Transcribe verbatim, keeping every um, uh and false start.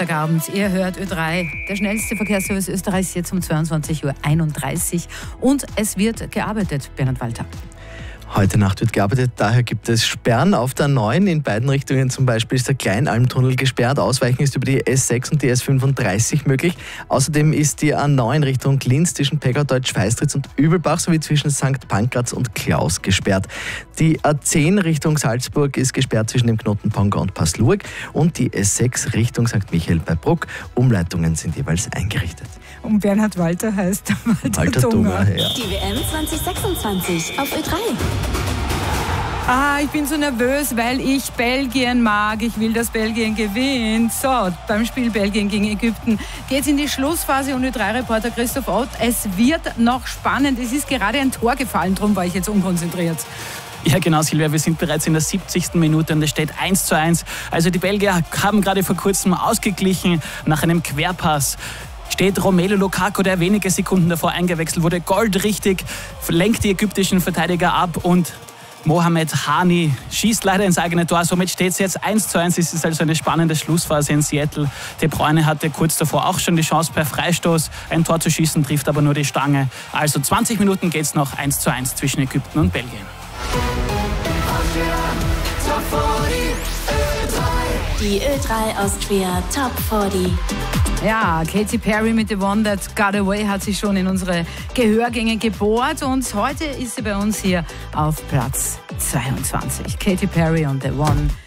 Donnerstagabend. Ihr hört Ö drei, der schnellste Verkehrsservice Österreichs, jetzt um zweiundzwanzig Uhr einunddreißig. Und es wird gearbeitet, Bernhard Walter. Heute Nacht wird gearbeitet, daher gibt es Sperren auf der neun in beiden Richtungen. Zum Beispiel ist der Kleinalmtunnel gesperrt. Ausweichen ist über die S sechs und die S fünfunddreißig möglich. Außerdem ist die A neun Richtung Linz zwischen Peggerdeutsch, Feistritz und Übelbach sowie zwischen Sankt Pankraz und Klaus gesperrt. Die A zehn Richtung Salzburg ist gesperrt zwischen dem Knoten Ponga und Passlurg und die S sechs Richtung Sankt Michael bei Bruck. Umleitungen sind jeweils eingerichtet. Und Bernhard Walter heißt Walter, Walter Dunger. Dunger, ja. Die W M zwanzig sechsundzwanzig auf Ö drei. Ah, ich bin so nervös, weil ich Belgien mag. Ich will, dass Belgien gewinnt. So, beim Spiel Belgien gegen Ägypten geht's in die Schlussphase und Ö drei Reporter Christoph Ott. Es wird noch spannend. Es ist gerade ein Tor gefallen, darum war ich jetzt unkonzentriert. Ja genau, Silvia, wir sind bereits in der siebzigsten Minute und es steht eins zu eins. Also die Belgier haben gerade vor kurzem ausgeglichen nach einem Querpass. Steht Romelu Lukaku, der wenige Sekunden davor eingewechselt wurde, goldrichtig, lenkt die ägyptischen Verteidiger ab und Mohamed Hani schießt leider ins eigene Tor. Somit steht es jetzt eins zu eins. Es ist also eine spannende Schlussphase in Seattle. De Bruyne hatte kurz davor auch schon die Chance, per Freistoß ein Tor zu schießen, trifft aber nur die Stange. Also zwanzig Minuten geht es noch eins zu eins zwischen Ägypten und Belgien. Die Ö drei Austria Top vierzig. Ja, Katy Perry mit The One That Got Away hat sich schon in unsere Gehörgänge gebohrt und heute ist sie bei uns hier auf Platz zweiundzwanzig. Katy Perry und The One